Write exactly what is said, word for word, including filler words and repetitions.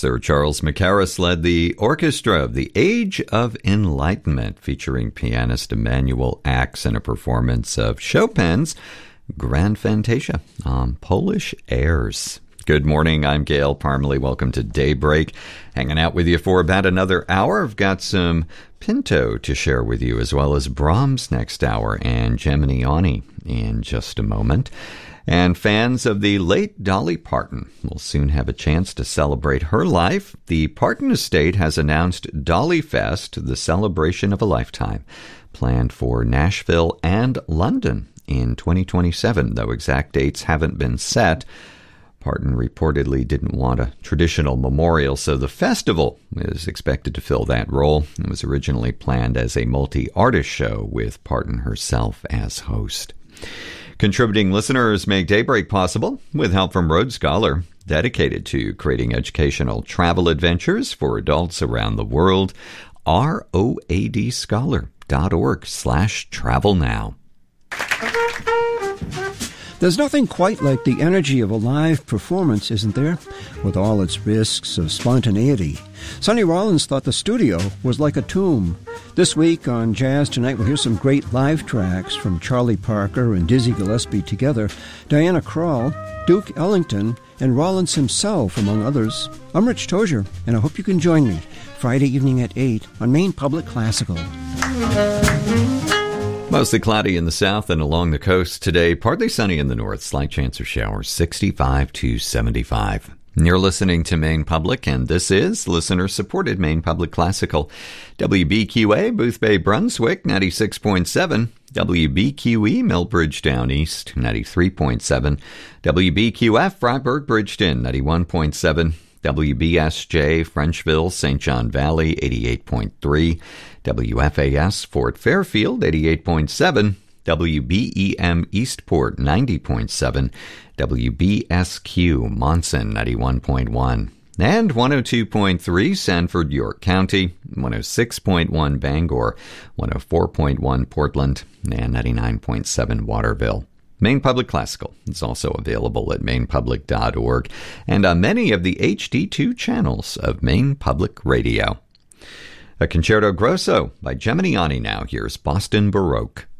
Sir Charles Mackerras led the orchestra of The Age of Enlightenment, featuring pianist Emanuel Ax in a performance of Chopin's Grand Fantasia on Polish airs. Good morning, I'm Gail Parmalee. Welcome to Daybreak. Hanging out with you for about another hour. I've got some Pinto to share with you, as well as Brahms next hour and Geminiani in just a moment. And fans of the late Dolly Parton will soon have a chance to celebrate her life. The Parton estate has announced Dolly Fest, the celebration of a lifetime, planned for Nashville and London in twenty twenty-seven, though exact dates haven't been set. Parton reportedly didn't want a traditional memorial, so the festival is expected to fill that role. It was originally planned as a multi-artist show with Parton herself as host. Contributing listeners make Daybreak possible with help from Road Scholar, dedicated to creating educational travel adventures for adults around the world. roadscholar.org slash travel now. There's nothing quite like the energy of a live performance, isn't there? With all its risks of spontaneity. Sonny Rollins thought the studio was like a tomb. This week on Jazz Tonight, we'll hear some great live tracks from Charlie Parker and Dizzy Gillespie together, Diana Krall, Duke Ellington, and Rollins himself, among others. I'm Rich Tozier, and I hope you can join me Friday evening at eight on Maine Public Classical. Mostly cloudy in the south and along the coast today. Partly sunny in the north. Slight chance of showers, sixty-five to seventy-five. You're listening to Maine Public, and this is listener-supported Maine Public Classical. W B Q A, Boothbay, Brunswick, ninety-six point seven. W B Q E, Millbridge Down East, ninety-three point seven. W B Q F, Freiburg, Bridgeton, ninety-one point seven. W B S J, Frenchville, Saint John Valley, eighty-eight point three. W F A S, Fort Fairfield, eighty-eight point seven. W B E M, Eastport, ninety point seven. W B S Q, Monson, ninety-one point one. And one oh two point three, Sanford, York County, one oh six point one, Bangor, one oh four point one, Portland, and ninety-nine point seven, Waterville. Maine Public Classical is also available at maine public dot org and on many of the H D two channels of Maine Public Radio. A Concerto Grosso by Geminiani now. Here's Boston Baroque.